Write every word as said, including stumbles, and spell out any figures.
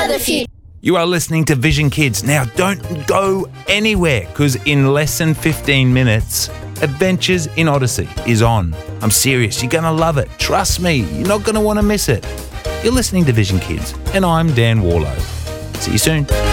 the future. You are listening to Vision Kids. Now, don't go anywhere, because in less than fifteen minutes, Adventures in Odyssey is on. I'm serious. You're going to love it. Trust me. You're not going to want to miss it. You're listening to Vision Kids, and I'm Dan Warlow. See you soon.